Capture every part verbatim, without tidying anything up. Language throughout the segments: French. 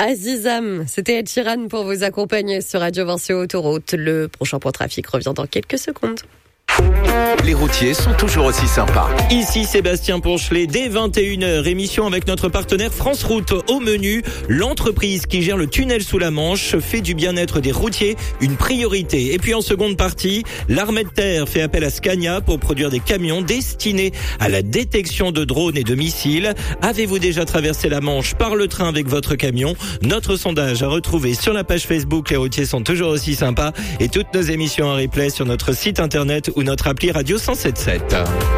Azizam, c'était Ed Sheeran pour vous accompagner sur Radio Vinci Autoroute. Le prochain point trafic revient dans quelques secondes. Les routiers sont toujours aussi sympas. Ici Sébastien Ponchelet, dès vingt et une heures, émission avec notre partenaire France Route. Au menu, l'entreprise qui gère le tunnel sous la Manche fait du bien-être des routiers une priorité. Et puis en seconde partie, l'armée de terre fait appel à Scania pour produire des camions destinés à la détection de drones et de missiles. Avez-vous déjà traversé la Manche par le train avec votre camion? Notre sondage à retrouver sur la page Facebook Les routiers sont toujours aussi sympas, et toutes nos émissions en replay sur notre site internet ou notre appli Radio cent sept sept.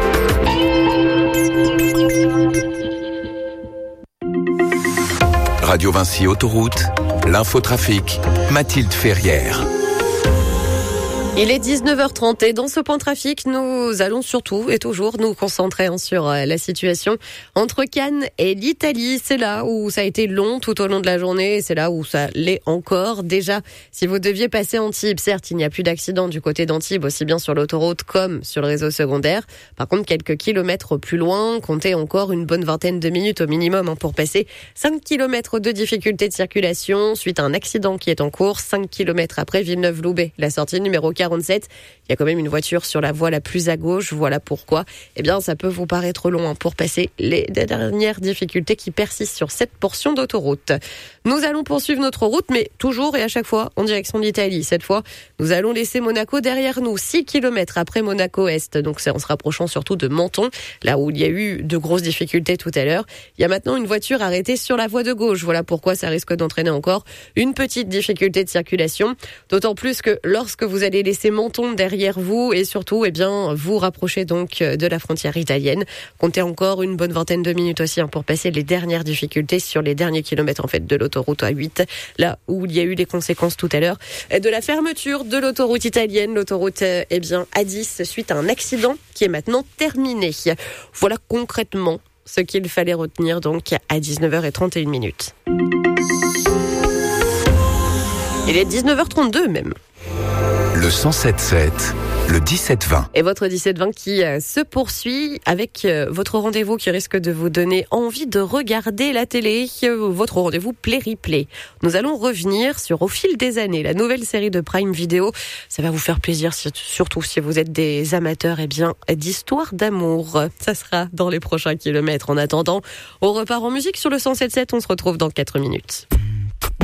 Radio Vinci Autoroute, l'infotrafic, Mathilde Ferrière. Il est dix-neuf heures trente et dans ce point trafic, nous allons surtout et toujours nous concentrer hein, sur la situation entre Cannes et l'Italie. C'est là où ça a été long tout au long de la journée et c'est là où ça l'est encore. Déjà, si vous deviez passer Antibes, certes, il n'y a plus d'accident du côté d'Antibes, aussi bien sur l'autoroute comme sur le réseau secondaire. Par contre, quelques kilomètres plus loin, comptez encore une bonne vingtaine de minutes au minimum hein, pour passer cinq kilomètres de difficultés de circulation suite à un accident qui est en cours. cinq kilomètres après Villeneuve-Loubet, la sortie numéro quarante-sept. Il y a quand même une voiture sur la voie la plus à gauche. Voilà pourquoi. Eh bien, ça peut vous paraître long hein, pour passer les dernières difficultés qui persistent sur cette portion d'autoroute. Nous allons poursuivre notre route, mais toujours et à chaque fois en direction de l'Italie. Cette fois, nous allons laisser Monaco derrière nous, six kilomètres après Monaco-Est. Donc, c'est en se rapprochant surtout de Menton, là où il y a eu de grosses difficultés tout à l'heure. Il y a maintenant une voiture arrêtée sur la voie de gauche. Voilà pourquoi ça risque d'entraîner encore une petite difficulté de circulation. D'autant plus que lorsque vous allez laisser Menton derrière vous et surtout, eh bien, vous rapprochez donc de la frontière italienne. Comptez encore une bonne vingtaine de minutes aussi hein, pour passer les dernières difficultés sur les derniers kilomètres en fait de l'autoroute A huit, là où il y a eu les conséquences tout à l'heure de la fermeture de l'autoroute italienne, l'autoroute eh bien A dix suite à un accident qui est maintenant terminé. Voilà concrètement ce qu'il fallait retenir donc à dix-neuf heures trente et une minutes. Il est dix-neuf heures trente-deux même. Le cent sept sept, le dix-sept vingt. Et votre dix-sept vingt qui euh, se poursuit avec euh, votre rendez-vous qui risque de vous donner envie de regarder la télé, euh, votre rendez-vous Play Replay. Nous allons revenir sur Au fil des années, la nouvelle série de Prime Video. Ça va vous faire plaisir, surtout si vous êtes des amateurs eh bien, d'histoires d'amour. Ça sera dans les prochains kilomètres. En attendant, on repart en musique sur le cent sept sept. On se retrouve dans quatre minutes.